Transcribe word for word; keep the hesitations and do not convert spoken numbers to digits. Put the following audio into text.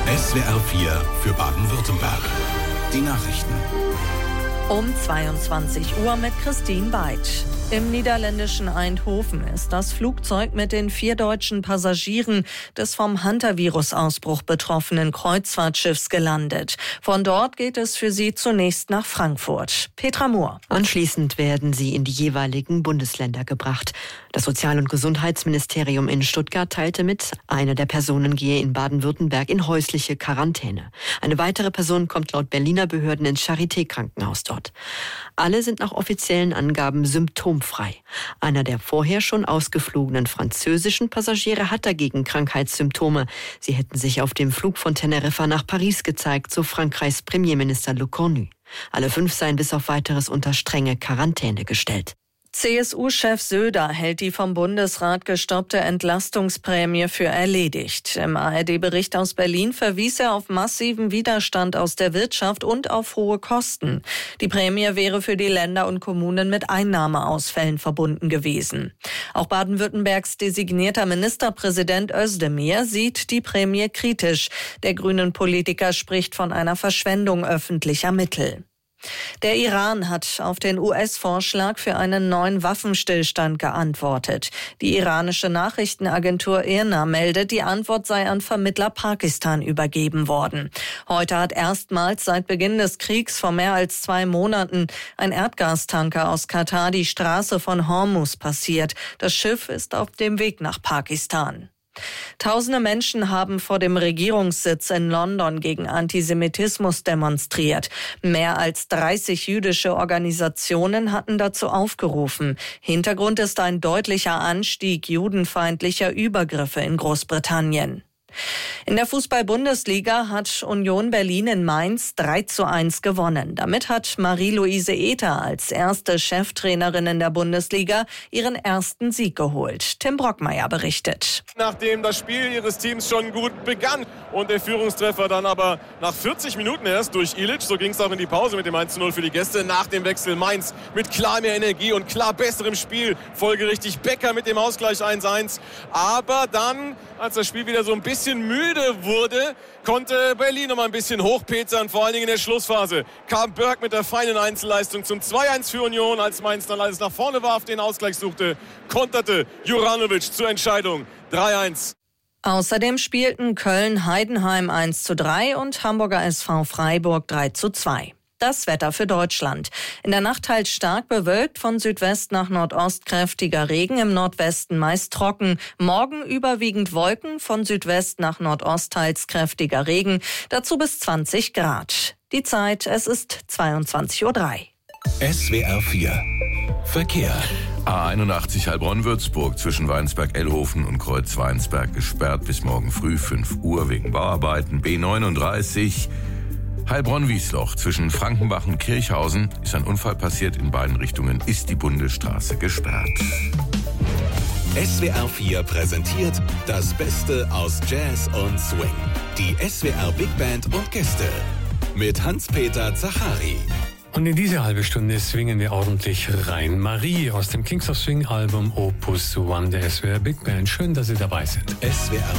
S W R vier für Baden-Württemberg. Die Nachrichten. Um zweiundzwanzig Uhr mit Christine Beitsch. Im niederländischen Eindhoven ist das Flugzeug mit den vier deutschen Passagieren des vom Hantavirus-Ausbruch betroffenen Kreuzfahrtschiffs gelandet. Von dort geht es für sie zunächst nach Frankfurt. Petra Mohr. Anschließend werden sie in die jeweiligen Bundesländer gebracht. Das Sozial- und Gesundheitsministerium in Stuttgart teilte mit, eine der Personen gehe in Baden-Württemberg in häusliche Quarantäne. Eine weitere Person kommt laut Berliner Behörden ins Charité-Krankenhaus dort. Alle sind nach offiziellen Angaben symptomfrei. Einer der vorher schon ausgeflogenen französischen Passagiere hat dagegen Krankheitssymptome. Sie hätten sich auf dem Flug von Teneriffa nach Paris gezeigt, so Frankreichs Premierminister Le Cornu. Alle fünf seien bis auf Weiteres unter strenge Quarantäne gestellt. C S U-Chef Söder hält die vom Bundesrat gestoppte Entlastungsprämie für erledigt. Im A R D-Bericht aus Berlin verwies er auf massiven Widerstand aus der Wirtschaft und auf hohe Kosten. Die Prämie wäre für die Länder und Kommunen mit Einnahmeausfällen verbunden gewesen. Auch Baden-Württembergs designierter Ministerpräsident Özdemir sieht die Prämie kritisch. Der grünen Politiker spricht von einer Verschwendung öffentlicher Mittel. Der Iran hat auf den U S-Vorschlag für einen neuen Waffenstillstand geantwortet. Die iranische Nachrichtenagentur I R N A meldet, die Antwort sei an Vermittler Pakistan übergeben worden. Heute hat erstmals seit Beginn des Kriegs vor mehr als zwei Monaten ein Erdgastanker aus Katar die Straße von Hormuz passiert. Das Schiff ist auf dem Weg nach Pakistan. Tausende Menschen haben vor dem Regierungssitz in London gegen Antisemitismus demonstriert. Mehr als dreißig jüdische Organisationen hatten dazu aufgerufen. Hintergrund ist ein deutlicher Anstieg judenfeindlicher Übergriffe in Großbritannien. In der Fußball-Bundesliga hat Union Berlin in Mainz drei zu eins gewonnen. Damit hat Marie-Louise Ether als erste Cheftrainerin in der Bundesliga ihren ersten Sieg geholt. Tim Brockmeier berichtet. Nachdem das Spiel ihres Teams schon gut begann und der Führungstreffer dann aber nach vierzig Minuten erst durch Ilic, so ging es auch in die Pause mit dem eins zu null für die Gäste, nach dem Wechsel Mainz mit klar mehr Energie und klar besserem Spiel, folgerichtig Becker mit dem Ausgleich eins zu eins. Aber dann, als das Spiel wieder so ein bisschen müde wurde, konnte Berlin noch mal ein bisschen hochpetern, vor allen Dingen in der Schlussphase. Kam Berg mit der feinen Einzelleistung zum zwei eins für Union, als Mainz dann alles nach vorne warf, den Ausgleich suchte, konterte Juranovic zur Entscheidung drei eins. Außerdem spielten Köln-Heidenheim eins zu drei und Hamburger S V Freiburg drei zu zwei. Das Wetter für Deutschland. In der Nacht teils stark bewölkt, von Südwest nach Nordost kräftiger Regen, im Nordwesten meist trocken. Morgen überwiegend Wolken, von Südwest nach Nordost teils kräftiger Regen, dazu bis zwanzig Grad. Die Zeit, es ist zweiundzwanzig Uhr drei. S W R vier Verkehr. A einundachtzig Heilbronn-Würzburg zwischen Weinsberg-Ellhofen und Kreuz-Weinsberg gesperrt bis morgen früh fünf Uhr wegen Bauarbeiten. B neununddreißig Heilbronn-Wiesloch zwischen Frankenbach und Kirchhausen ist ein Unfall passiert. In beiden Richtungen ist die Bundesstraße gesperrt. S W R vier präsentiert das Beste aus Jazz und Swing. Die S W R Big Band und Gäste mit Hans-Peter Zachari. Und in diese halbe Stunde swingen wir ordentlich rein. Marie aus dem Kings of Swing Album Opus One der S W R Big Band. Schön, dass Sie dabei sind. S W R